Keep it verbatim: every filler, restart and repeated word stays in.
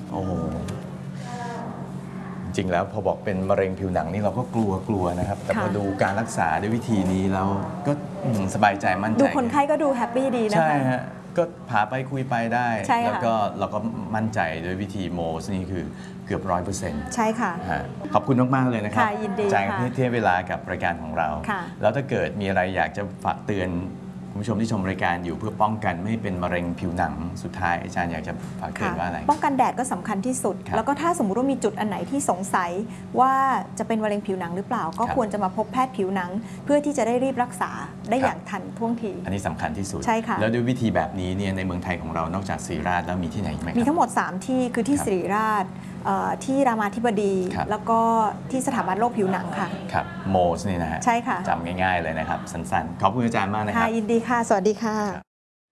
โอ้จริงแล้วพอบอกเป็นมะเร็งผิวหนังนี่เราก็กลัวกลัวนะครับแต่พอดูการรักษาด้วยวิธีนี้แล้วก็สบายใจมั่นใจดูคนไข้ก็ดูแฮปปี้ดีนะคะใช่ฮะก็พาไปคุยไปได้แล้วก็เราก็มั่นใจด้วยวิธีโมสนี่คือเกือบร้อยเปอร์เซ็นต์ใช่ค่ะขอบคุณมากๆเลยนะครับใจที่เที่ยวเวลากับรายการของเราแล้วถ้าเกิดมีอะไรอยากจะฝากเตือนคุณผู้ชมที่ชมรายการอยู่เพื่อป้องกันไม่ให้เป็นมะเร็งผิวหนังสุดท้ายอาจารย์อยากจะฝากเตือนว่าอะไรป้องกันแดดก็สำคัญที่สุดแล้วก็ถ้าสมมุติว่ามีจุดอันไหนที่สงสัยว่าจะเป็นมะเร็งผิวหนังหรือเปล่าก็ควรจะมาพบแพทย์ผิวหนังเพื่อที่จะได้รีบรักษาได้อย่างทันท่วงทีอันนี้สำคัญที่สุดใช่ค่ะแล้วด้วยวิธีแบบนี้เนี่ยในเมืองไทยของเรานอกจากศิริราชแล้วมีที่ไหนไหมมีทั้งหมดสามที่คือที่ศิริราชที่รามาธิบดีแล้วก็ที่สถาบันโรคผิวหนังค่ะครับโมสนี่นะฮะใช่ค่ะจำง่ายๆเลยนะครับสั้นๆขอบคุณอาจารย์มากนะครับยินดีค่ะสวัสดีค่ะ